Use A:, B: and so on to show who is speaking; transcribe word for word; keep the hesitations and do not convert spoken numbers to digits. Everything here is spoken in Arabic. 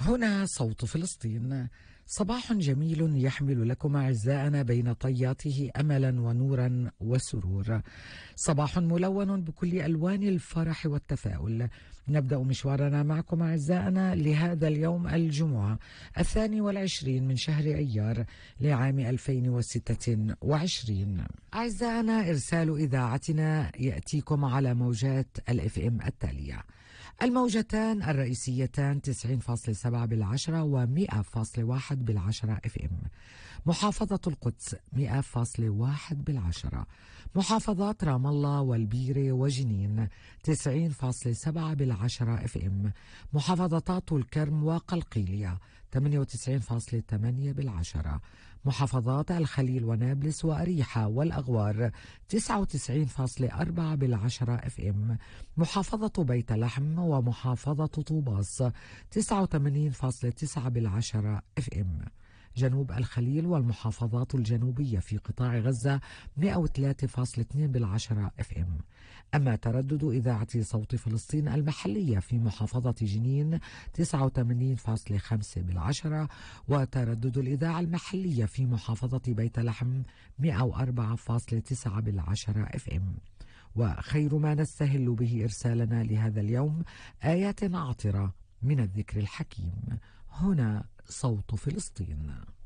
A: هنا صوت فلسطين. صباح جميل يحمل لكم أعزائنا بين طياته أملا ونورا وسرور. صباح ملون بكل ألوان الفرح والتفاؤل. نبدأ مشوارنا معكم أعزائنا لهذا اليوم الجمعة الثاني والعشرين من شهر أيار لعام ألفين وستة وعشرين. أعزائنا، إرسال إذاعتنا يأتيكم على موجات الإف إم التالية: الموجتان الرئيسيتان تسعين فاصلة سبعة بالعشرة ومئة فاصلة واحد بالعشرة اف ام. محافظة القدس مئة فاصلة واحد بالعشرة. محافظات رام الله والبيرة وجنين تسعين فاصلة سبعة بالعشرة اف ام. محافظات الكرم وقلقيلية ثمانية وتسعين فاصلة ثمانية بالعشرة. محافظات الخليل ونابلس وأريحة والأغوار تسعة وتسعين فاصلة أربعة بالعشرة اف ام. محافظة بيت لحم ومحافظة طوباس تسعة وثمانين فاصلة تسعة بالعشرة اف ام. جنوب الخليل والمحافظات الجنوبية في قطاع غزة مئة وثلاثة فاصلة اثنين بالعشرة اف ام. أما تردد إذاعة صوت فلسطين المحلية في محافظة جنين تسعة وثمانين فاصلة خمسة بالعشرة، وتردد الإذاعة المحلية في محافظة بيت لحم مئة وأربعة فاصلة تسعة بالعشرة اف ام. وخير ما نستهل به إرسالنا لهذا اليوم آيات عاطرة من الذكر الحكيم. هنا صوت فلسطين.